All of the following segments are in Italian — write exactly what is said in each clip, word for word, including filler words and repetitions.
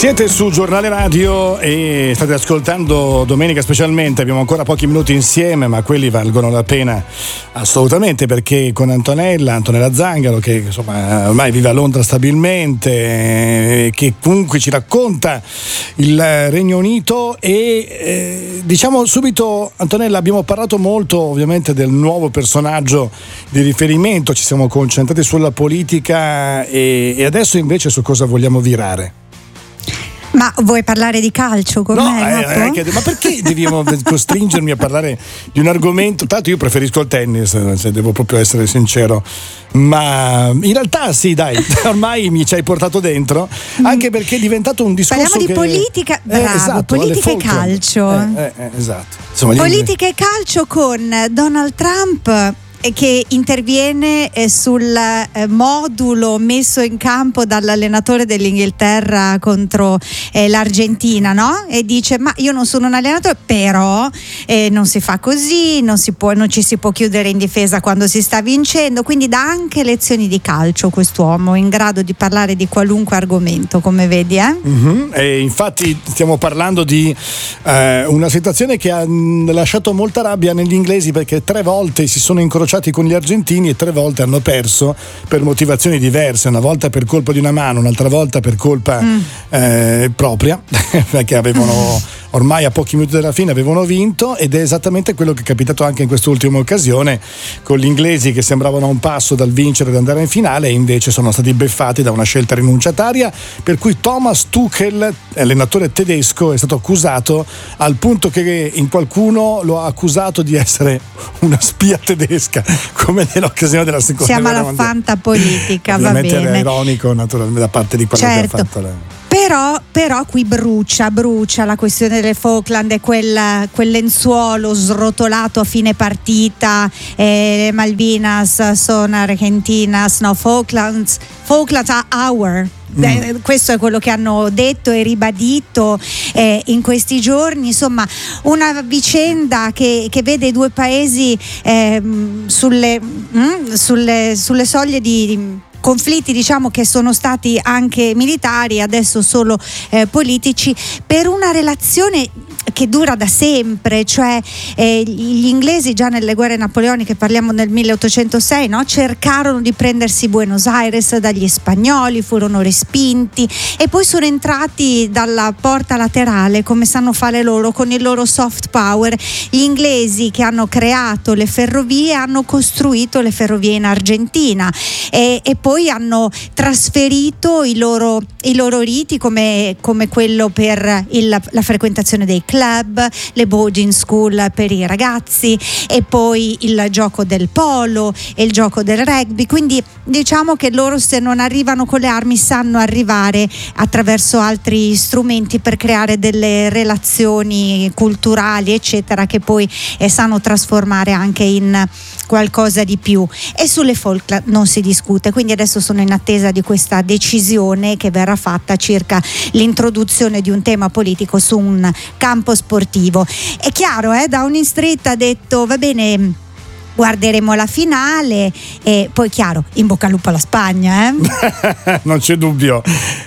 Siete su Giornale Radio e state ascoltando Domenica Specialmente. Abbiamo ancora pochi minuti insieme, ma quelli valgono la pena assolutamente, perché con Antonella, Antonella Zangaro, che insomma ormai vive a Londra stabilmente, che comunque ci racconta il Regno Unito e eh, diciamo subito, Antonella, abbiamo parlato molto ovviamente del nuovo personaggio di riferimento, ci siamo concentrati sulla politica e, e adesso invece su cosa vogliamo virare? Ma vuoi parlare di calcio con no, me? Eh, eh, ma perché dobbiamo costringermi a parlare di un argomento? Tanto io preferisco il tennis, se devo proprio essere sincero. Ma in realtà sì, dai, ormai mi ci hai portato dentro, anche perché è diventato un discorso. Parliamo che... di politica, bravo, eh, esatto, politica e calcio. Eh, eh, eh, esatto. Insomma, politica e calcio con Donald Trump che interviene sul modulo messo in campo dall'allenatore dell'Inghilterra contro eh, l'Argentina, no? E dice: ma io non sono un allenatore, però eh, non si fa così, non si può, non ci si può chiudere in difesa quando si sta vincendo, quindi dà anche lezioni di calcio quest'uomo, in grado di parlare di qualunque argomento, come vedi, eh? Mm-hmm. E infatti stiamo parlando di eh, una situazione che ha lasciato molta rabbia negli inglesi, perché tre volte si sono incrociati con gli argentini e tre volte hanno perso per motivazioni diverse, una volta per colpa di una mano, un'altra volta per colpa mm. eh, propria, perché avevano ormai a pochi minuti dalla fine avevano vinto, ed è esattamente quello che è capitato anche in quest'ultima occasione con gli inglesi, che sembravano a un passo dal vincere e ad andare in finale, e invece sono stati beffati da una scelta rinunciataria, per cui Thomas Tuchel, allenatore tedesco, è stato accusato, al punto che in qualcuno lo ha accusato di essere una spia tedesca, come nell'occasione della seconda guerra mondiale. Siamo alla fanta politica, va bene. Era ironico naturalmente da parte di quello certo. che ha fatto la... Però, però qui brucia, brucia la questione delle Falkland e quel, quel lenzuolo srotolato a fine partita, eh, Malvinas sono Argentinas, no, Falklands, Falklands are our. Mm. Eh, questo è quello che hanno detto e ribadito eh, in questi giorni. Insomma, una vicenda che, che vede i due paesi eh, sulle, mm, sulle, sulle soglie di, di conflitti, diciamo, che sono stati anche militari, adesso solo eh, politici, per una relazione che dura da sempre, cioè eh, gli inglesi già nelle guerre napoleoniche, parliamo nel milleottocentosei, no? Cercarono di prendersi Buenos Aires dagli spagnoli, furono respinti e poi sono entrati dalla porta laterale, come sanno fare loro, con il loro soft power. Gli inglesi, che hanno creato le ferrovie, hanno costruito le ferrovie in Argentina e, e poi hanno trasferito i loro, i loro riti, come, come quello per il, la frequentazione dei club, le boarding school per i ragazzi, e poi il gioco del polo e il gioco del rugby. Quindi diciamo che loro, se non arrivano con le armi, sanno arrivare attraverso altri strumenti per creare delle relazioni culturali, eccetera, che poi eh, sanno trasformare anche in qualcosa di più. E sulle Falkland non si discute, quindi adesso sono in attesa di questa decisione che verrà fatta circa l'introduzione di un tema politico su un campo sportivo. È chiaro, eh, Downing Street ha detto: va bene, guarderemo la finale, e poi chiaro, in bocca al lupo alla Spagna, eh? Non c'è dubbio.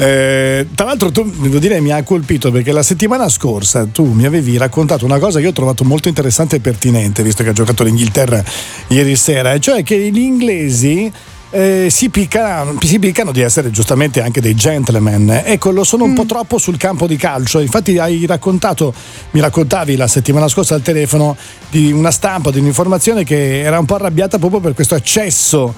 Eh, tra l'altro tu, devo dire, mi ha colpito, perché la settimana scorsa tu mi avevi raccontato una cosa che io ho trovato molto interessante e pertinente, visto che ha giocato l'Inghilterra ieri sera, e cioè che gli inglesi Eh, si, piccano, si piccano di essere giustamente anche dei gentleman. Ecco, lo sono un mm. po' troppo sul campo di calcio. Infatti hai raccontato, mi raccontavi la settimana scorsa al telefono di una stampa, di un'informazione che era un po' arrabbiata proprio per questo eccesso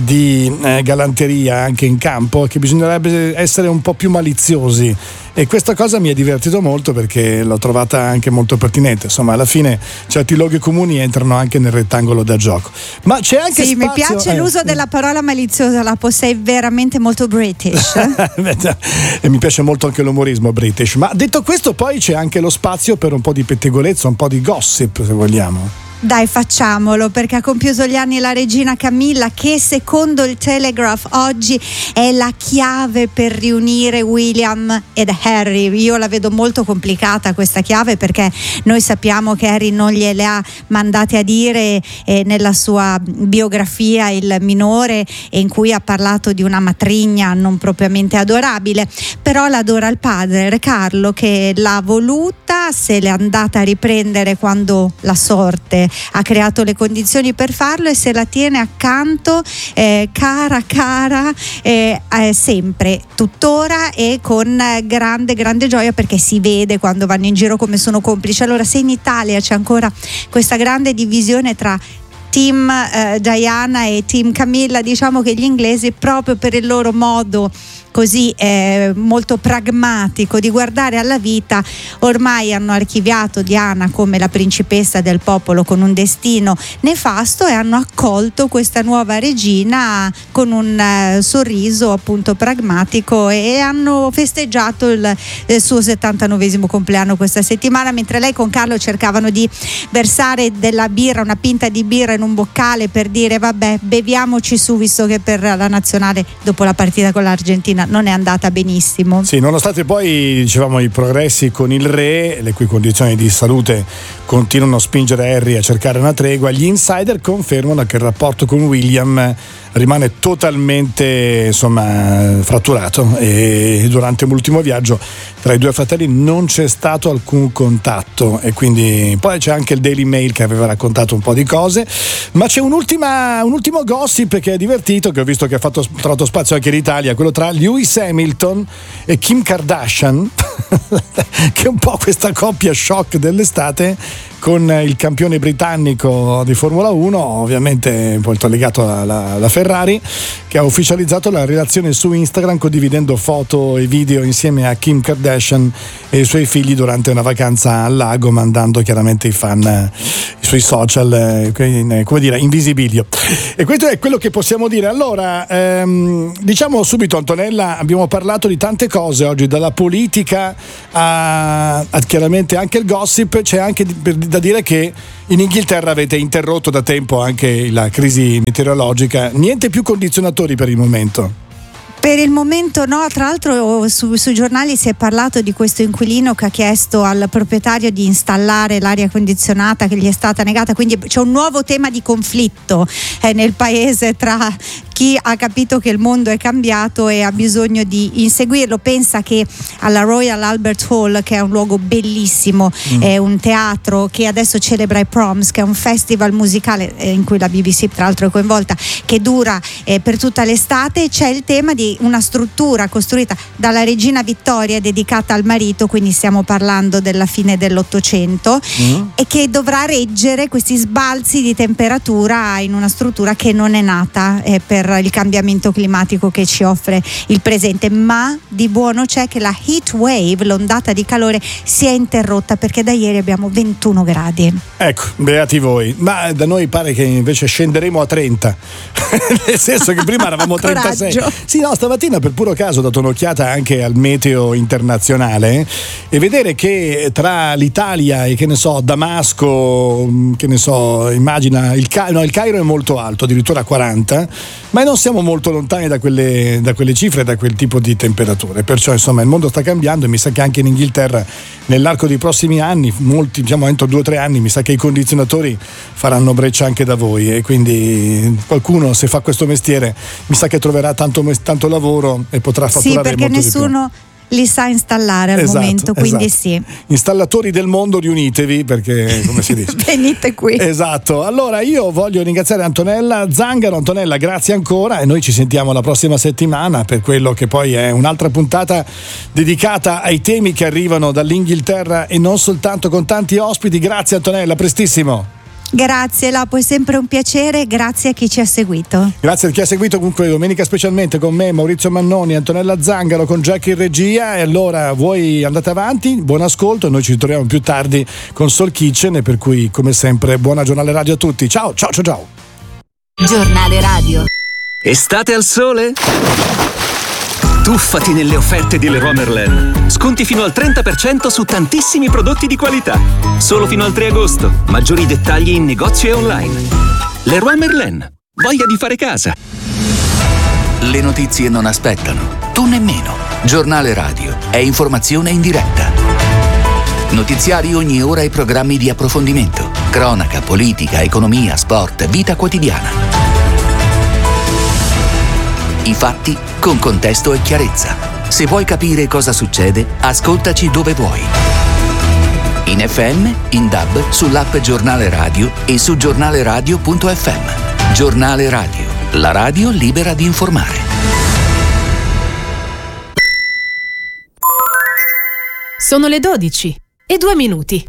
di eh, galanteria anche in campo, che bisognerebbe essere un po' più maliziosi. E questa cosa mi ha divertito molto, perché l'ho trovata anche molto pertinente. Insomma, alla fine certi luoghi comuni entrano anche nel rettangolo da gioco. Ma c'è anche sì, spazio... mi piace eh, l'uso della parola maliziosa, Lapo, sei veramente molto British. E mi piace molto anche l'umorismo British. Ma detto questo, poi c'è anche lo spazio per un po' di pettegolezzo, un po' di gossip, se vogliamo. Dai, facciamolo, perché ha compiuto gli anni la regina Camilla, che secondo il Telegraph oggi è la chiave per riunire William ed Harry. Io la vedo molto complicata questa chiave, perché noi sappiamo che Harry non gliele ha mandate a dire eh, nella sua biografia, il minore, in cui ha parlato di una matrigna non propriamente adorabile, però l'adora il padre, Re Carlo, che l'ha voluta, se l'è andata a riprendere quando la sorte ha creato le condizioni per farlo, e se la tiene accanto eh, cara cara eh, eh, sempre, tuttora, e con grande grande gioia, perché si vede quando vanno in giro come sono complici. Allora, se in Italia c'è ancora questa grande divisione tra team eh, Diana e team Camilla, diciamo che gli inglesi, proprio per il loro modo così eh, molto pragmatico di guardare alla vita, ormai hanno archiviato Diana come la principessa del popolo con un destino nefasto, e hanno accolto questa nuova regina con un eh, sorriso appunto pragmatico, e hanno festeggiato il, il suo settantanovesimo compleanno questa settimana, mentre lei con Carlo cercavano di versare della birra, una pinta di birra in un boccale, per dire vabbè, beviamoci su, visto che per la nazionale dopo la partita con l'Argentina non è andata benissimo. Sì, nonostante poi, dicevamo, i progressi con il re, le cui condizioni di salute continuano a spingere Harry a cercare una tregua, gli insider confermano che il rapporto con William rimane totalmente, insomma, fratturato, e durante l'ultimo viaggio tra i due fratelli non c'è stato alcun contatto, e quindi poi c'è anche il Daily Mail che aveva raccontato un po' di cose, ma c'è un'ultima, un ultimo gossip che è divertito, che ho visto che ha fatto trovato spazio anche in Italia, quello tra Lewis Hamilton e Kim Kardashian che è un po' questa coppia shock dell'estate, con il campione britannico di Formula uno, ovviamente molto legato alla, alla Ferrari, che ha ufficializzato la relazione su Instagram, condividendo foto e video insieme a Kim Kardashian e i suoi figli durante una vacanza al lago, mandando chiaramente i fan eh, sui social eh, come dire, in visibilio. E questo è quello che possiamo dire. Allora, ehm, diciamo subito, Antonella, abbiamo parlato di tante cose oggi, dalla politica a, a chiaramente anche il gossip. C'è anche per da dire che in Inghilterra avete interrotto da tempo anche la crisi meteorologica, niente più condizionatori per il momento. Per il momento no, tra l'altro su, sui giornali si è parlato di questo inquilino che ha chiesto al proprietario di installare l'aria condizionata, che gli è stata negata, quindi c'è un nuovo tema di conflitto eh, nel paese tra chi ha capito che il mondo è cambiato e ha bisogno di inseguirlo. Pensa che alla Royal Albert Hall, che è un luogo bellissimo, mm. è un teatro che adesso celebra i Proms, che è un festival musicale eh, in cui la B B C tra l'altro è coinvolta, che dura eh, per tutta l'estate. C'è il tema di una struttura costruita dalla regina Vittoria dedicata al marito, quindi stiamo parlando della fine dell'Ottocento, mm. e che dovrà reggere questi sbalzi di temperatura in una struttura che non è nata eh, per il cambiamento climatico che ci offre il presente. Ma di buono c'è che la heat wave, l'ondata di calore, si è interrotta, perché da ieri abbiamo ventuno gradi. Ecco, beati voi. Ma da noi pare che invece scenderemo a trenta nel senso che prima eravamo trentasei. Sì, no, stamattina per puro caso ho dato un'occhiata anche al meteo internazionale, e vedere che tra l'Italia e che ne so Damasco, che ne so, immagina il, Ca- no, il Cairo è molto alto, addirittura quaranta, ma non siamo molto lontani da quelle, da quelle cifre, da quel tipo di temperature. Perciò insomma il mondo sta cambiando, e mi sa che anche in Inghilterra nell'arco dei prossimi anni, molti, diciamo entro due o tre anni, mi sa che i condizionatori faranno breccia anche da voi, e quindi qualcuno, se fa questo mestiere, mi sa che troverà tanto, tanto lavoro e potrà fatturare sì, perché molto nessuno di più. Li sa installare al esatto, momento, quindi esatto. Sì. Installatori del mondo, riunitevi, perché come si dice? Venite qui. Esatto. Allora io voglio ringraziare Antonella Zangaro. Antonella, grazie ancora, e noi ci sentiamo la prossima settimana per quello che poi è un'altra puntata dedicata ai temi che arrivano dall'Inghilterra, e non soltanto, con tanti ospiti. Grazie Antonella, prestissimo. Grazie Lapo, è sempre un piacere, grazie a chi ci ha seguito. Grazie a chi ha seguito comunque domenica, specialmente con me, Maurizio Mannoni, Antonella Zangaro, con Jackie in regia. E allora voi andate avanti, buon ascolto, noi ci ritroviamo più tardi con Soul Kitchen, e per cui come sempre buona giornale radio a tutti. Ciao ciao ciao ciao. Giornale radio. Estate al sole? Tuffati nelle offerte di Leroy Merlin. Sconti fino al trenta per cento su tantissimi prodotti di qualità. Solo fino al tre agosto. Maggiori dettagli in negozio e online. Leroy Merlin. Voglia di fare casa. Le notizie non aspettano. Tu nemmeno. Giornale Radio è informazione in diretta. Notiziari ogni ora e programmi di approfondimento. Cronaca, politica, economia, sport, vita quotidiana. I fatti con contesto e chiarezza. Se vuoi capire cosa succede, ascoltaci dove vuoi. In F M, in D A B, sull'app Giornale Radio e su giornaleradio punto effe emme. Giornale Radio, la radio libera di informare. Sono le dodici e due minuti.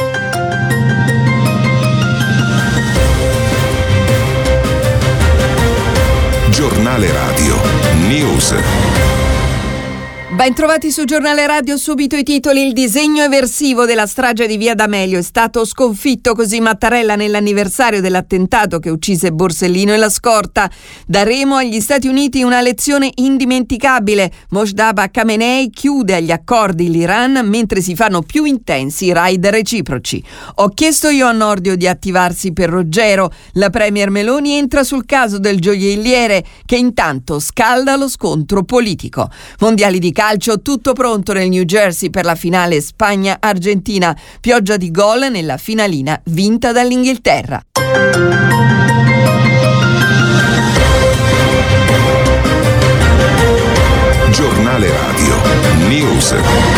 Giornale Radio News. Ben trovati su Giornale Radio, subito i titoli. Il disegno eversivo della strage di Via D'Amelio è stato sconfitto, così Mattarella nell'anniversario dell'attentato che uccise Borsellino e la scorta. Daremo agli Stati Uniti una lezione indimenticabile. Mojtaba Khamenei chiude agli accordi l'Iran mentre si fanno più intensi i raid reciproci. Ho chiesto io a Nordio di attivarsi per Roggero. La premier Meloni entra sul caso del gioielliere che intanto scalda lo scontro politico. Mondiali di calcio, tutto pronto nel New Jersey per la finale Spagna-Argentina. Pioggia di gol nella finalina vinta dall'Inghilterra. Giornale Radio News.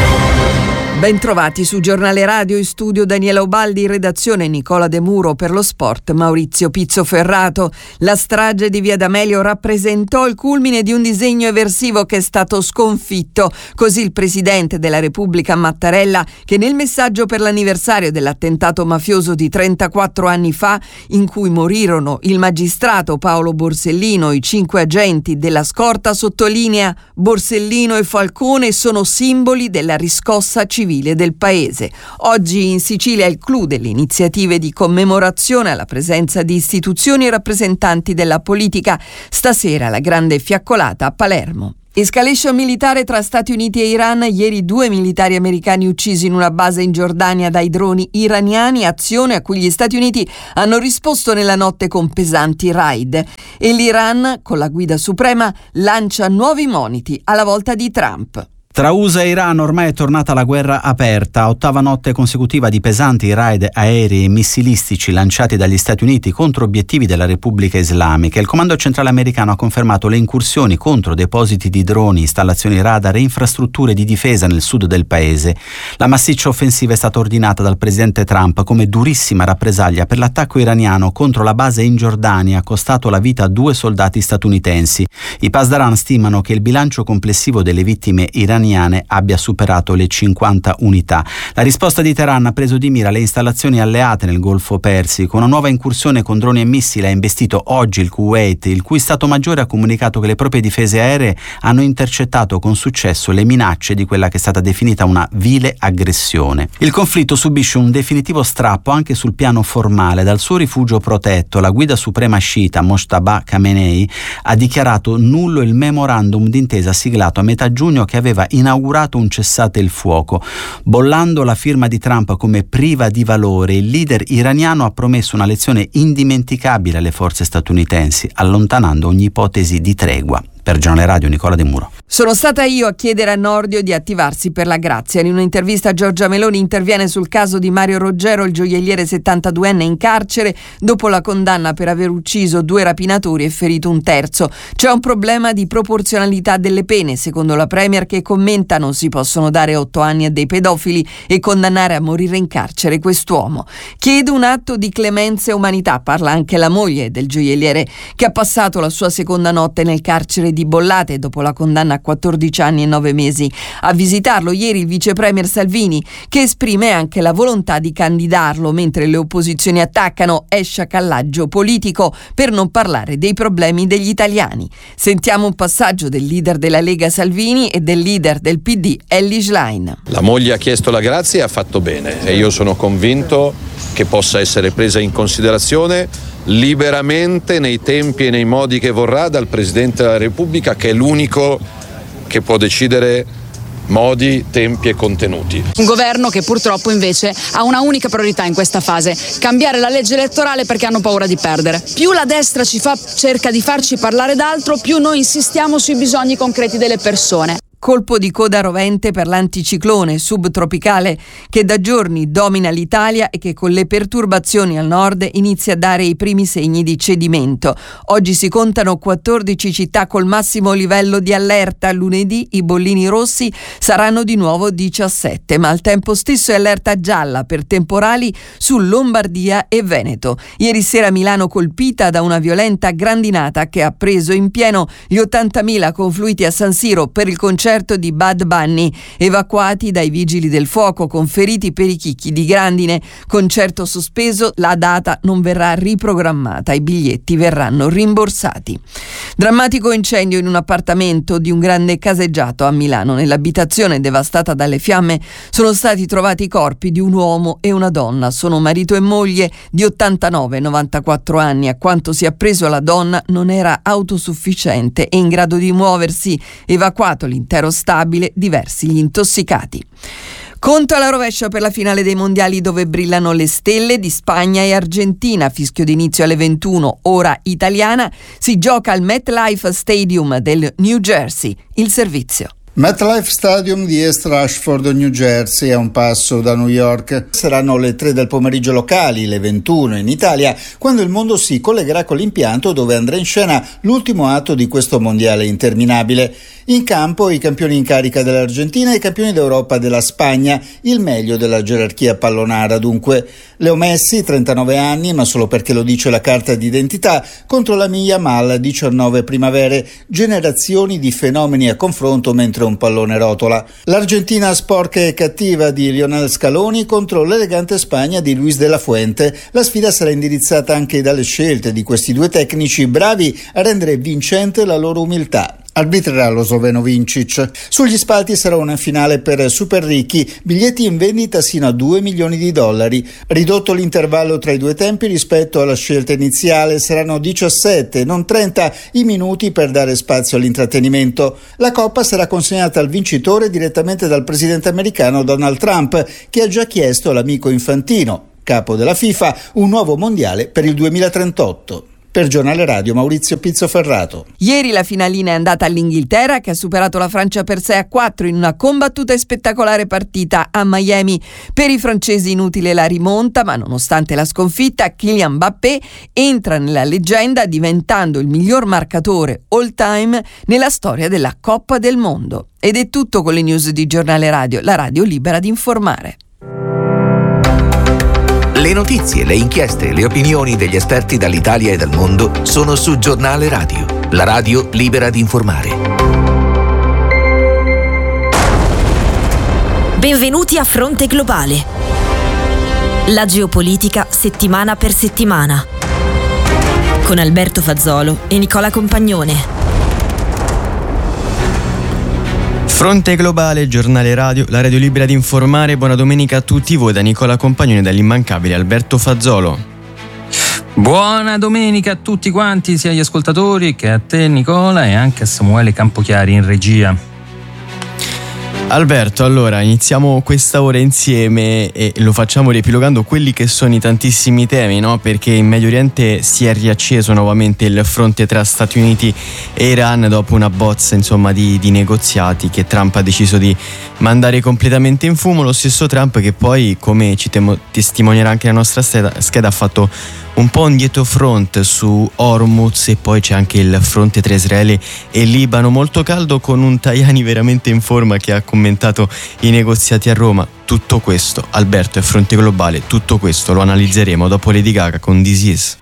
Ben trovati su Giornale Radio, in studio Daniela Ubaldi, in redazione Nicola De Muro, per lo sport Maurizio Pizzoferrato. La strage di Via D'Amelio rappresentò il culmine di un disegno eversivo che è stato sconfitto. Così il presidente della Repubblica Mattarella, che nel messaggio per l'anniversario dell'attentato mafioso di trentaquattro anni fa, in cui morirono il magistrato Paolo Borsellino e i cinque agenti della scorta, sottolinea: Borsellino e Falcone sono simboli della riscossa civile del paese. Oggi in Sicilia il clou delle iniziative di commemorazione alla presenza di istituzioni e rappresentanti della politica. Stasera la grande fiaccolata a Palermo. Escalation militare tra Stati Uniti e Iran. Ieri due militari americani uccisi in una base in Giordania dai droni iraniani, azione a cui gli Stati Uniti hanno risposto nella notte con pesanti raid. E l'Iran, con la guida suprema, lancia nuovi moniti alla volta di Trump. Tra U S A e Iran ormai è tornata la guerra aperta, ottava notte consecutiva di pesanti raid aerei e missilistici lanciati dagli Stati Uniti contro obiettivi della Repubblica Islamica. Il comando centrale americano ha confermato le incursioni contro depositi di droni, installazioni radar e infrastrutture di difesa nel sud del paese. La massiccia offensiva è stata ordinata dal presidente Trump come durissima rappresaglia per l'attacco iraniano contro la base in Giordania, costato la vita a due soldati statunitensi. I Pasdaran stimano che il bilancio complessivo delle vittime iraniane abbia superato le cinquanta unità. La risposta di Teheran ha preso di mira le installazioni alleate nel Golfo Persico. Una nuova incursione con droni e missili ha investito oggi il Kuwait, il cui Stato Maggiore ha comunicato che le proprie difese aeree hanno intercettato con successo le minacce di quella che è stata definita una vile aggressione. Il conflitto subisce un definitivo strappo anche sul piano formale. Dal suo rifugio protetto, la guida suprema sciita Mojtaba Khamenei ha dichiarato nullo il memorandum d'intesa siglato a metà giugno che aveva inaugurato un cessate il fuoco. Bollando la firma di Trump come priva di valore, il leader iraniano ha promesso una lezione indimenticabile alle forze statunitensi, allontanando ogni ipotesi di tregua. Per Giornale Radio, Nicola De Muro. Sono stata io a chiedere a Nordio di attivarsi per la grazia. In un'intervista Giorgia Meloni interviene sul caso di Mario Roggero, il gioielliere settantaduenne in carcere dopo la condanna per aver ucciso due rapinatori e ferito un terzo. C'è un problema di proporzionalità delle pene, secondo la premier, che commenta: non si possono dare otto anni a dei pedofili e condannare a morire in carcere quest'uomo. Chiede un atto di clemenza e umanità. Parla anche la moglie del gioielliere, che ha passato la sua seconda notte nel carcere di Bollate dopo la condanna a quattordici anni e nove mesi. A visitarlo ieri il vice premier Salvini, che esprime anche la volontà di candidarlo, mentre le opposizioni attaccano: è sciacallaggio politico, per non parlare dei problemi degli italiani. Sentiamo un passaggio del leader della Lega Salvini e del leader del P D Elly Schlein. La moglie ha chiesto la grazia e ha fatto bene, e io sono convinto che possa essere presa in considerazione liberamente nei tempi e nei modi che vorrà dal Presidente della Repubblica, che è l'unico che può decidere modi, tempi e contenuti. Un governo che purtroppo invece ha una unica priorità in questa fase: cambiare la legge elettorale perché hanno paura di perdere. Più la destra ci fa, cerca di farci parlare d'altro, più noi insistiamo sui bisogni concreti delle persone. Colpo di coda rovente per l'anticiclone subtropicale che da giorni domina l'Italia e che con le perturbazioni al nord inizia a dare i primi segni di cedimento. Oggi si contano quattordici città col massimo livello di allerta. Lunedì i bollini rossi saranno di nuovo diciassette, ma al tempo stesso è allerta gialla per temporali su Lombardia e Veneto. Ieri sera Milano colpita da una violenta grandinata che ha preso in pieno gli ottantamila confluiti a San Siro per il concerto di Bad Bunny, evacuati dai vigili del fuoco con feriti per i chicchi di grandine. Concerto sospeso, la data non verrà riprogrammata, i biglietti verranno rimborsati. Drammatico incendio in un appartamento di un grande caseggiato a Milano. Nell'abitazione devastata dalle fiamme sono stati trovati i corpi di un uomo e una donna. Sono marito e moglie di ottantanove e novantaquattro anni. A quanto si è appreso, la donna non era autosufficiente e in grado di muoversi. Evacuato l'intero stabile, diversi gli intossicati. Conto alla rovescia per la finale dei mondiali dove brillano le stelle di Spagna e Argentina. Fischio d'inizio alle ventuno, ora italiana. Si gioca al MetLife Stadium del New Jersey. Il servizio. MetLife Stadium di East Rushford, New Jersey, a un passo da New York. Saranno le tre del pomeriggio locali, le ventuno in Italia, quando il mondo si collegherà con l'impianto dove andrà in scena l'ultimo atto di questo mondiale interminabile. In campo i campioni in carica dell'Argentina e i campioni d'Europa della Spagna, il meglio della gerarchia pallonara dunque. Leo Messi, trentanove anni, ma solo perché lo dice la carta d'identità, contro la Yamal, diciannove primavere, generazioni di fenomeni a confronto mentre un pallone rotola. L'Argentina sporca e cattiva di Lionel Scaloni contro l'elegante Spagna di Luis de la Fuente. La sfida sarà indirizzata anche dalle scelte di questi due tecnici bravi a rendere vincente la loro umiltà. Arbitrerà lo sloveno Vincic. Sugli spalti sarà una finale per super ricchi, biglietti in vendita sino a due milioni di dollari. Ridotto l'intervallo tra i due tempi rispetto alla scelta iniziale, saranno diciassette, non trenta, i minuti per dare spazio all'intrattenimento. La coppa sarà consegnata al vincitore direttamente dal presidente americano Donald Trump, che ha già chiesto all'amico Infantino, capo della FIFA, un nuovo mondiale per il duemilatrentotto. Per Giornale Radio, Maurizio Pizzoferrato. Ieri la finalina è andata all'Inghilterra, che ha superato la Francia per sei a quattro in una combattuta e spettacolare partita a Miami. Per i francesi inutile la rimonta, ma nonostante la sconfitta Kylian Mbappé entra nella leggenda diventando il miglior marcatore all time nella storia della Coppa del Mondo. Ed è tutto con le news di Giornale Radio, la radio libera di informare. Le notizie, le inchieste, le opinioni degli esperti dall'Italia e dal mondo sono su Giornale Radio, la radio libera di informare. Benvenuti a Fronte Globale. La geopolitica settimana per settimana. Con Alberto Fazzolo e Nicola Compagnone. Fronte Globale, Giornale Radio, la radio libera di informare. Buona domenica a tutti voi da Nicola Compagnone e dall'immancabile Alberto Fazzolo. Buona domenica a tutti quanti, sia agli ascoltatori che a te Nicola e anche a Samuele Campochiari in regia. Alberto, allora iniziamo questa ora insieme e lo facciamo riepilogando quelli che sono i tantissimi temi, no? Perché in Medio Oriente si è riacceso nuovamente il fronte tra Stati Uniti e Iran dopo una bozza insomma di, di negoziati che Trump ha deciso di mandare completamente in fumo. Lo stesso Trump che poi, come ci temo, testimonierà anche la nostra scheda, scheda ha fatto un po' un dietro front su Hormuz e poi c'è anche il fronte tra Israele e Libano molto caldo, con un Tajani veramente in forma che ha commentato i negoziati a Roma. Tutto questo, Alberto, è Fronte Globale, tutto questo lo analizzeremo dopo Lady Gaga con This Is.